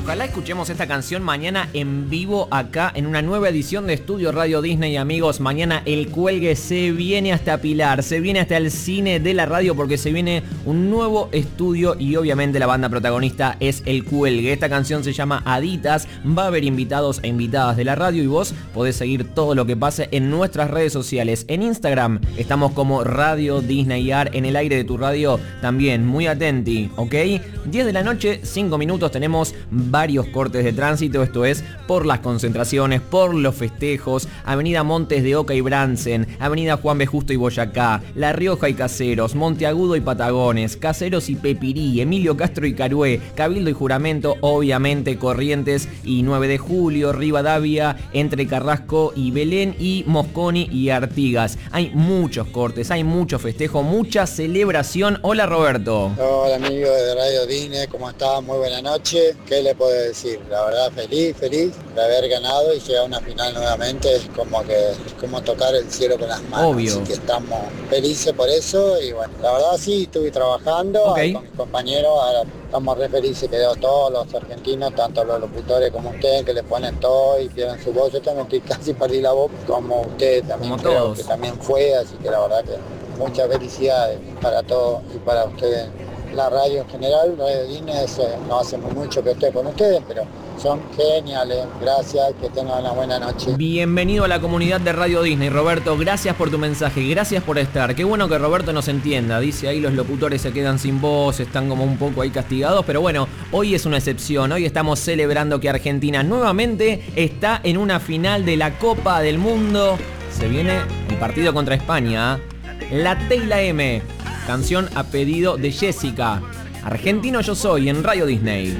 Ojalá escuchemos esta canción mañana en vivo acá en una nueva edición de Estudio Radio Disney, amigos. Mañana el cuelgue se viene hasta Pilar, se viene hasta el cine de la radio porque se viene un nuevo estudio y obviamente la banda protagonista es el cuelgue. Esta canción se llama Aditas, va a haber invitados e invitadas de la radio y vos podés seguir todo lo que pase en nuestras redes sociales. En Instagram estamos como Radio Disney AR, en el aire de tu radio también, muy atenti, ¿ok? 10 de la noche, 5 minutos, tenemos varios cortes de tránsito, esto es por las concentraciones, por los festejos, Avenida Montes de Oca y Bransen, Avenida Juan B. Justo y Boyacá, La Rioja y Caseros, Monteagudo y Patagones, Caseros y Pepirí, Emilio Castro y Carué, Cabildo y Juramento, obviamente Corrientes y 9 de Julio, Rivadavia, entre Carrasco y Belén y Mosconi y Artigas. Hay muchos cortes, hay mucho festejo, mucha celebración. Hola Roberto. Hola amigos de Radio Disney, ¿cómo están? Muy buena noche. ¿Qué le puedo decir? La verdad feliz de haber ganado y llegar a una final nuevamente. Es como tocar el cielo con las manos. Obvio. Así que estamos felices por eso y bueno, la verdad sí, estuve trabajando Okay. con mis compañeros, ahora estamos re felices que todos los argentinos, tanto los locutores como ustedes, que le ponen todo y pierden su voz. Yo también casi perdí la voz, como ustedes también Como creo todos. que también fue, así que la verdad que muchas felicidades para todos y para ustedes. La radio en general, Radio Disney, no hace muy mucho que esté con ustedes, pero son geniales. Gracias, que tengan una buena noche. Bienvenido a la comunidad de Radio Disney, Roberto. Gracias por tu mensaje, gracias por estar. Qué bueno que Roberto nos entienda. Dice ahí los locutores se quedan sin voz, están como un poco ahí castigados. Pero bueno, hoy es una excepción. Hoy estamos celebrando que Argentina nuevamente está en una final de la Copa del Mundo. Se viene el partido contra España. La T y la M. Canción a pedido de Jessica. Argentino yo soy en Radio Disney.